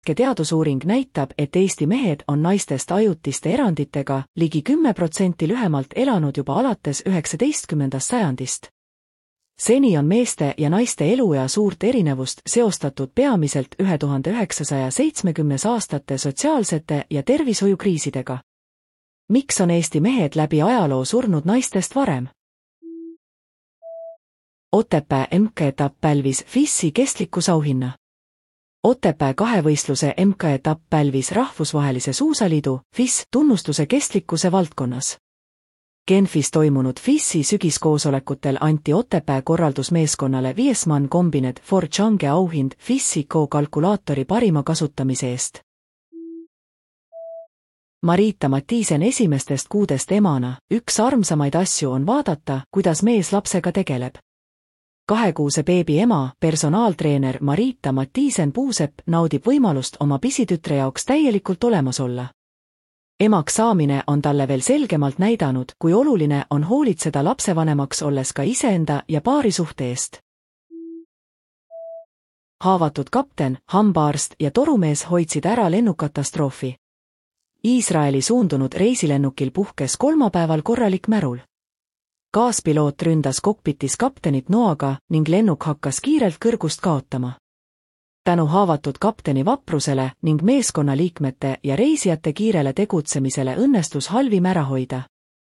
teadusuuring näitab, et Eesti mehed on naistest ajutiste eranditega ligi 10% lühemalt elanud juba alates 19. sajandist. Seni on meeste ja naiste eluea suurt erinevust seostatud peamiselt 1970. aastate sotsiaalsete ja tervishoiukriisidega. Miks on Eesti mehed läbi ajaloo surnud naistest varem? Otepää MK-etapp pälvis FIS-i kestlikkusauhinna. Otepää kahevõistluse MK-etapp pälvis Rahvusvahelise Suusaliidu FIS tunnustuse kestlikkuse valdkonnas. Genfis toimunud FIS-i sügiskoosolekutel anti Otepää korraldusmeeskonnale Viesmann Combinet for Change auhind FIS-i kalkulaatori parima kasutamise eest. Marita Mattiisen esimestest kuudest emana üks armsamaid asju on vaadata, kuidas mees lapsega tegeleb. 2-kuuse beebi ema, personaaltreener Marita Mattiisen Puusepp naudib võimalust oma pisitütre jaoks täielikult olemas olla. Emaks saamine on talle veel selgemalt näidanud, kui oluline on hoolitseda lapsevanemaks olles ka iseenda ja paarisuhte eest. Haavatud kapten, hambaarst ja torumees hoidsid ära lennukatastroofi. Iisraeli suundunud reisilennukil puhkes kolmapäeval korralik märul. Gaaspiloot ründas kokpitis kaptenit noaga ning lennuk hakkas kiirelt kõrgust kaotama. Tänu haavatud kapteni vaprusele ning meeskonnaliikmete ja reisijate kiirele tegutsemisele õnnestus halvim ära hoida.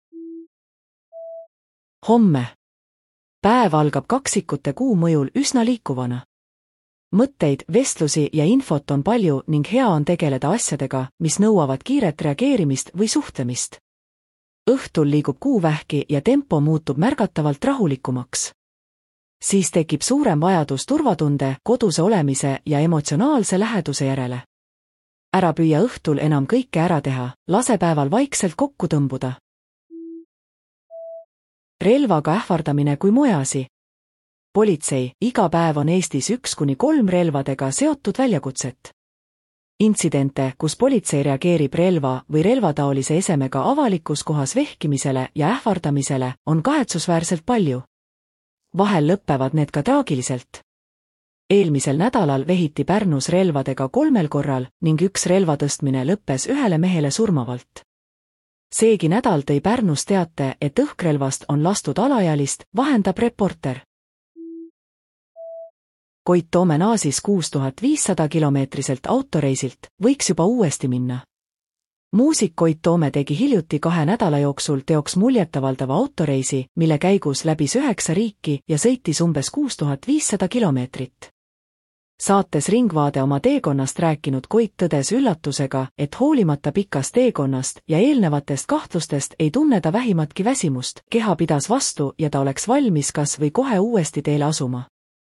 Homme. Päev algab kaksikute kuu mõjul üsna liikuvana. Mõtteid, vestlusi ja infot on palju ning hea on tegeleda asjadega, mis nõuavad kiiret reageerimist või suhtlemist. Õhtul liigub kuuvähki ja tempo muutub märgatavalt rahulikumaks. Siis tekib suurem vajadus turvatunde, koduse olemise ja emotsionaalse läheduse järele. Ära püüa õhtul enam kõike ära teha, lase päeval vaikselt kokku tõmbuda. Relvaga ähvardamine kui mueasi. Politsei, iga päev on Eestis 1–3 relvadega seotud väljakutset. Intsidente, kus politsei reageerib relva või relvataolise esemega avalikus kohas vehkimisele ja ähvardamisele, on kahetsusväärselt palju. Vahel lõppevad need ka traagiliselt. Eelmisel nädalal vehiti Pärnus relvadega 3 korral ning üks relvatõstmine lõppes ühele mehele surmavalt. Seegi nädal tõi Pärnus teate, et õhkrelvast on lastud alaealist, vahendab Reporter. Koit Toome naasis 6500 kilomeetriselt autoreisilt, võiks juba uuesti minna. Muusik Koit Toome tegi hiljuti 2 nädala jooksul teoks muljetavaldava autoreisi, mille käigus läbis 9 riiki ja sõitis umbes 6500 kilomeetrit. Saates Ringvaade oma teekonnast rääkinud Koit tõdes üllatusega, et hoolimata pikast teekonnast ja eelnevatest kahtlustest ei tunne ta vähimatki väsimust, keha pidas vastu ja ta oleks valmis kas või kohe uuesti teele asuma.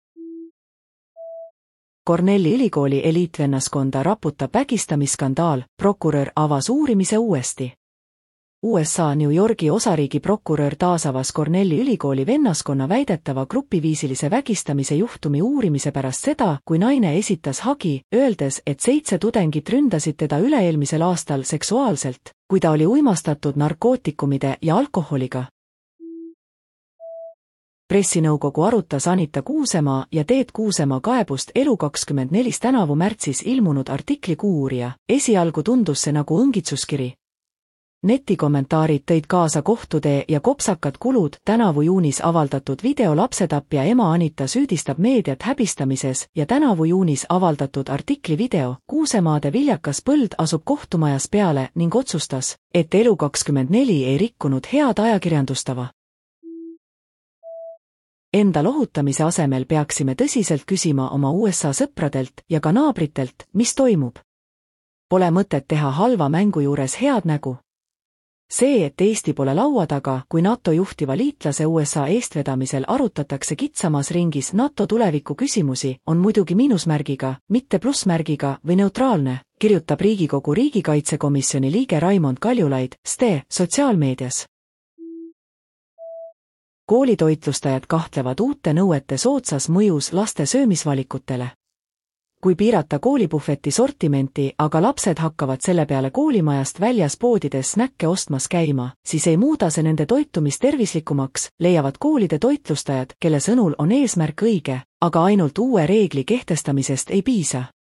Cornelli ülikooli eliitvennaskonda raputab vägistamisskandaal, prokurör avas uurimise uuesti. USA New Yorgi osariigi prokurör taasavas Cornelli ülikooli vennaskonna väidetava grupiviisilise vägistamise juhtumi uurimise pärast seda, kui naine esitas hagi, öeldes, et 7 tudengit ründasid teda üle-eelmisel aastal seksuaalselt, kui ta oli uimastatud narkootikumide ja alkoholiga. Pressinõukogu arutas Anita Kuusemaa ja Teet Kuusemaa kaebust Elu24 tänavu märtsis ilmunud artikli Kuuurija. Esialgu tundus see nagu õngitsuskiri. Netikommentaarid tõid kaasa kohtutee ja kopsakad kulud. Tänavu juunis avaldatud video lapsetapja ema Anita süüdistab meediat häbistamises ja tänavu juunis avaldatud artikli video Kuusemaade viljakas põld asub kohtumajas peale ning otsustas, et Elu24 ei rikkunud head ajakirjandustava. Enda lohutamise asemel peaksime tõsiselt küsima oma USA sõpradelt ja ka naabritelt, mis toimub. Pole mõtet teha halva mängu juures head nägu. See, et Eesti pole laua taga, kui NATO juhtiva liitlase USA eestvedamisel arutatakse kitsamas ringis NATO tuleviku küsimusi, on muidugi miinusmärgiga, mitte plussmärgiga või neutraalne, kirjutab Riigikogu riigikaitsekomisjoni liige Raimond Kaljulaid, STE, sotsiaalmeedias. Koolitoitlustajad kahtlevad uute nõuete soodsas mõjus laste söömisvalikutele. Kui piirata koolipuhveti sortimenti, aga lapsed hakkavad selle peale koolimajast väljas poodides snäkke ostmas käima, siis ei muuda see nende toitumist tervislikumaks, leiavad koolide toitlustajad, kelle sõnul on eesmärk õige, aga ainult uue reegli kehtestamisest ei piisa.